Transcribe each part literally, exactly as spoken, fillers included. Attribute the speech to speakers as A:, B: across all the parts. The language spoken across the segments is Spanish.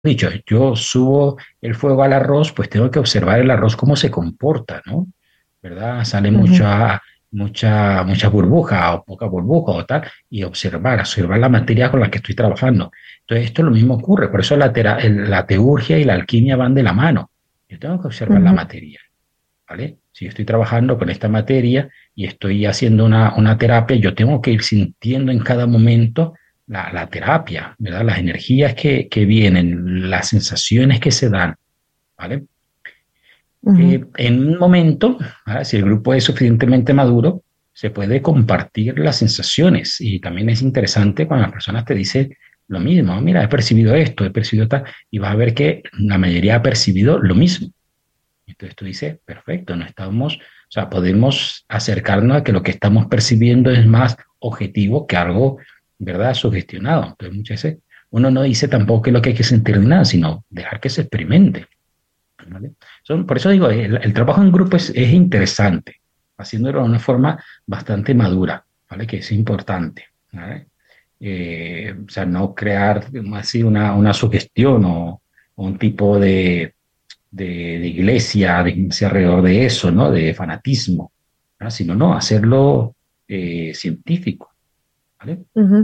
A: dicho, yo subo el fuego al arroz, pues tengo que observar el arroz cómo se comporta, ¿no? ¿Verdad? Sale
B: Ujú,
A: mucha, mucha, mucha burbuja o poca burbuja o tal, y observar, observar la materia con la que estoy trabajando. Entonces, esto lo mismo ocurre, por eso la, tera- el- la teurgia y la alquimia van de la mano. Yo tengo que observar la
B: ujú,
A: materia, ¿vale? Si yo estoy trabajando con esta materia y estoy haciendo una, una terapia, yo tengo que ir sintiendo en cada momento la, la terapia, ¿verdad? Las energías que, que vienen, las sensaciones que se dan, ¿vale?
B: ujú.
A: Eh, en un momento, ¿verdad? Si el grupo es suficientemente maduro, se puede compartir las sensaciones y también es interesante cuando las personas te dicen lo mismo, mira, he percibido esto, he percibido tal, y vas a ver que la mayoría ha percibido lo mismo. Entonces tú dices, perfecto, no estamos, o sea, podemos acercarnos a que lo que estamos percibiendo es más objetivo que algo, ¿verdad?, sugestionado. Entonces muchas veces uno no dice tampoco que es lo que hay que sentir ni nada, sino dejar que se experimente, ¿vale? Son, por eso digo, el, el trabajo en grupo es, es interesante, haciéndolo de una forma bastante madura, ¿vale? Que es importante, ¿vale? Eh, o sea, no crear así una, una sugestión o, o un tipo de, de, de iglesia, de iglesia alrededor de eso, ¿no? De fanatismo, ¿no? Sino no, hacerlo eh, científico, ¿vale?
B: Ujú,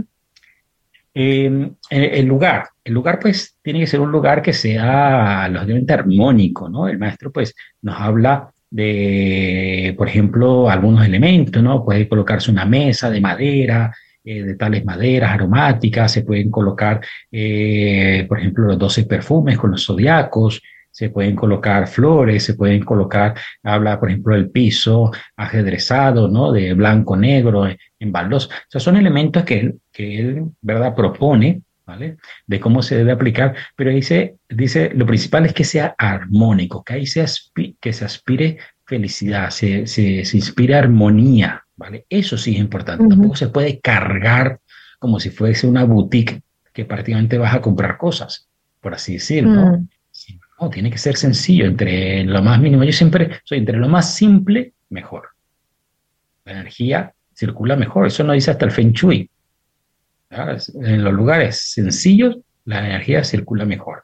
A: Eh, el lugar, el lugar pues tiene que ser un lugar que sea lógicamente armónico, ¿no? El maestro pues nos habla de, por ejemplo, algunos elementos, ¿no? Puede colocarse una mesa de madera, eh, de tales maderas aromáticas, se pueden colocar, eh, por ejemplo, los doce perfumes con los zodiacos, se pueden colocar flores, se pueden colocar, habla, por ejemplo, del piso ajedrezado, ¿no? De blanco, negro, en baldos. O sea, son elementos que él, que él, ¿verdad?, propone, ¿vale? De cómo se debe aplicar, pero dice, dice, lo principal es que sea armónico, que ahí se aspi que se aspire felicidad, se, se, se inspire armonía, ¿vale? Eso sí es importante.
B: ujú,
A: Tampoco se puede cargar como si fuese una boutique que prácticamente vas a comprar cosas, por así decirlo, ¿no?
B: mm.
A: Sí, no, tiene que ser sencillo, entre lo más mínimo. Yo siempre soy entre lo más simple, mejor. La energía circula mejor. Eso no dice hasta el Feng Shui. ¿Verdad? En los lugares sencillos, la energía circula mejor,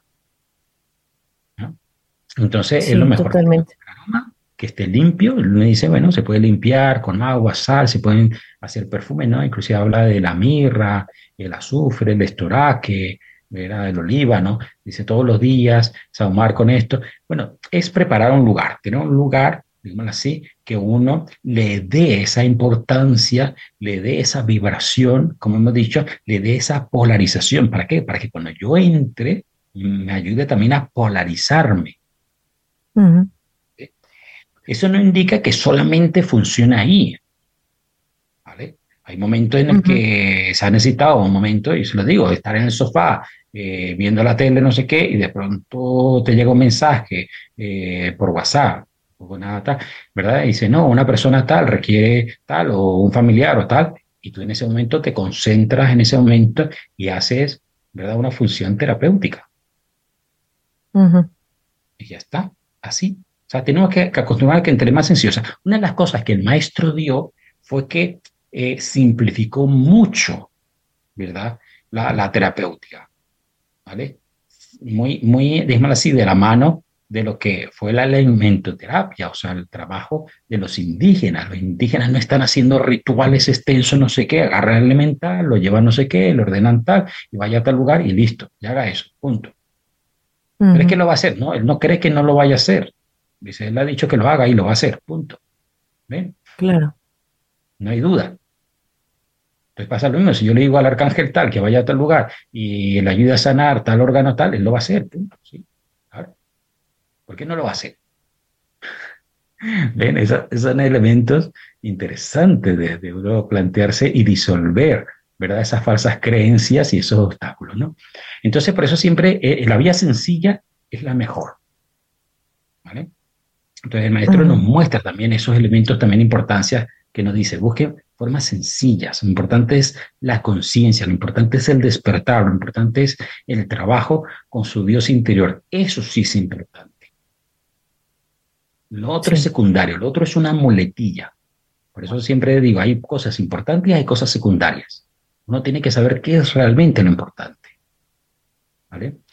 A: ¿no? Entonces, es lo
B: Sí,
A: mejor. Que
B: totalmente.
A: aroma, que esté limpio. Uno dice, bueno, se puede limpiar con agua, sal, se pueden hacer perfumes, ¿no? Inclusive habla de la mirra, el azufre, el estoraque, ¿verdad? El olíbano. Dice todos los días, sahumar con esto. Bueno, es preparar un lugar, tener un lugar, digamos así, que uno le dé esa importancia, le dé esa vibración, como hemos dicho, le dé esa polarización. ¿Para qué? Para que cuando yo entre, me ayude también a polarizarme.
B: Ujú,
A: Eso no indica que solamente funciona ahí, ¿vale? Hay momentos en el
B: ujú,
A: que se ha necesitado un momento, y se lo digo, de estar en el sofá eh, viendo la tele, no sé qué, y de pronto te llega un mensaje eh, por WhatsApp o nada tal, ¿verdad? Y dice, no, una persona tal requiere tal, o un familiar o tal, y tú en ese momento te concentras en ese momento y haces, ¿verdad? Una función terapéutica,
B: ujú.
A: y ya está, así. O sea, tenemos que, que acostumbrar a que entre más sencillo. O sea, una de las cosas que el maestro dio fue que eh, simplificó mucho, ¿verdad? La, la terapéutica, ¿vale? Muy, muy, déjame así, de la mano de lo que fue la alimentoterapia, o sea, el trabajo de los indígenas. Los indígenas no están haciendo rituales extensos, no sé qué, agarran el elemental, lo llevan no sé qué, lo ordenan tal, y vaya a tal lugar y listo, ya haga eso, punto. ¿Crees que
B: Ujú,
A: lo va a hacer? No, él no cree que no lo vaya a hacer. Dice, él ha dicho que lo haga y lo va a hacer, punto. ¿Ven?
B: claro.
A: No hay duda. Entonces pasa lo mismo, si yo le digo al arcángel tal que vaya a tal lugar y le ayuda a sanar tal órgano tal, él lo va a hacer, punto. ¿Sí? Claro. ¿Por qué no lo va a hacer? ¿Ven? Esa- esos son elementos interesantes de, de uno plantearse y disolver, ¿verdad? Esas falsas creencias y esos obstáculos, ¿no? Entonces, por eso siempre eh, la vía sencilla es la mejor, ¿vale? Entonces el maestro nos
B: Ujú,
A: muestra también esos elementos, también importancia que nos dice, busquen formas sencillas, lo importante es la conciencia, lo importante es el despertar, lo importante es el trabajo con su Dios interior, eso sí es importante. Lo otro es
B: sí,
A: secundario, lo otro es una muletilla. Por eso siempre digo, hay cosas importantes y hay cosas secundarias. Uno tiene que saber qué es realmente lo importante, ¿vale?